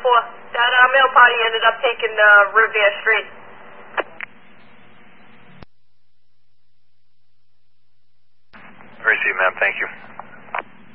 That mail party ended up taking Revere Street. Received, ma'am. Thank you.